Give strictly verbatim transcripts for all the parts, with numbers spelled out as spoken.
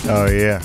Oh, yeah.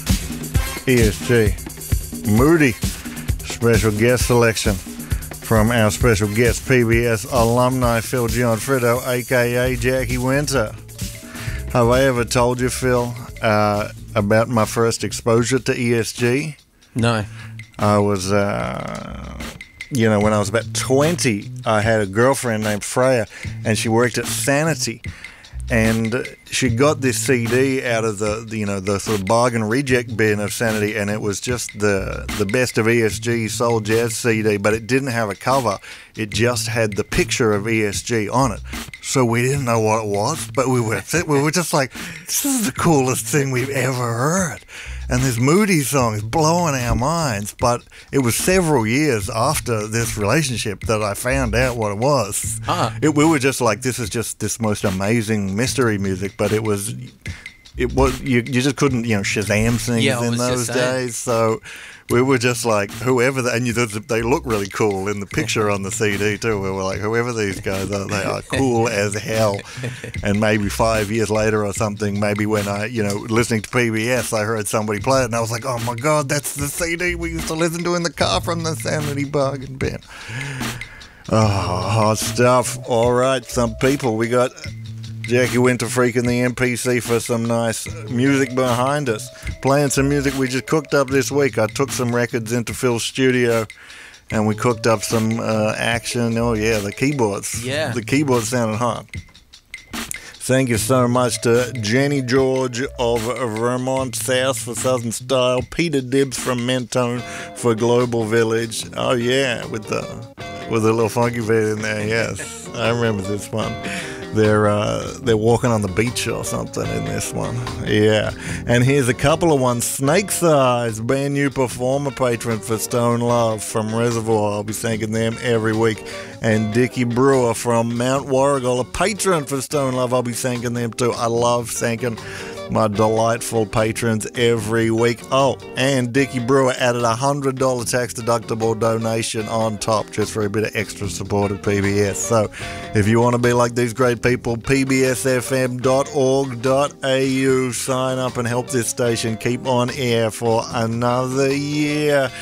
E S G. Moody. Special guest selection from our special guest P B S alumni Phil Gianfriddo, a k a. Jackie Winter. Have I ever told you, Phil, uh, about my first exposure to E S G? No. I was, uh, you know, when I was about twenty, I had a girlfriend named Freya, and she worked at Sanity. And she got this C D out of the, the, you know, the sort of bargain reject bin of Sanity, and it was just the the best of E S G soul jazz C D, but it didn't have a cover. It just had the picture of E S G on it. So we didn't know what it was, but we were we were just like, this is the coolest thing we've ever heard. And this Moody song is blowing our minds. But it was several years after this relationship that I found out what it was. Ah. It, we were just like, this is just this most amazing mystery music. But it was, it was you, you just couldn't, you know, Shazam things Yeah, I in was those just saying. days. So we were just like, whoever, the, and you, they look really cool in the picture on the C D too. We were like, whoever these guys are, they are cool as hell. And maybe five years later or something, maybe when I, you know, listening to P B S, I heard somebody play it, and I was like, oh my God, that's the C D we used to listen to in the car from the Sanity bargain bin. Oh, hot stuff. All right, some people. We got Jackie Winter freaking the M P C for some nice music behind us. Playing some music we just cooked up this week. I took some records into Phil's studio and we cooked up some uh, action. Oh, yeah, the keyboards. Yeah. The keyboards sounded hot. Thank you so much to Jenny George of Vermont South for Southern Style, Peter Dibbs from Mentone for Global Village. Oh, yeah, with the, with the little funky beat in there, yes. I remember this one. They're uh, they're walking on the beach or something in this one. Yeah. And here's a couple of ones. Snake Size, brand new performer patron for Stone Love from Reservoir. I'll be thanking them every week. And Dickie Brewer from Mount Warrigal, a patron for Stone Love. I'll be thanking them too. I love thanking my delightful patrons every week. Oh, and Dickie Brewer added a one hundred dollars tax-deductible donation on top just for a bit of extra support of P B S. So if you want to be like these great people, p b s f m dot org dot a u. Sign up and help this station keep on air for another year.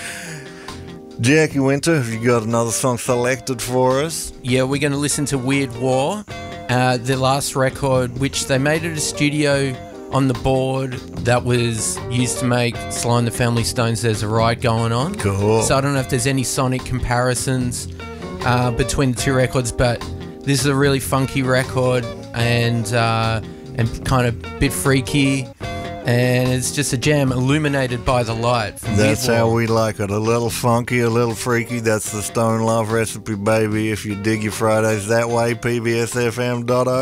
Jackie Winter, have you got another song selected for us? Yeah, we're going to listen to Weird War, uh, their last record, which they made at a studio on the board that was used to make Sly and the Family Stones' There's a Ride Going On. Cool. So I don't know if there's any sonic comparisons uh, between the two records, but this is a really funky record and uh, and kind of a bit freaky, and it's just a jam illuminated by the light. From That's Weird how War. we like it. A little funky, a little freaky. That's the Stone Love recipe, baby. If you dig your Fridays that way, p b s f m dot org.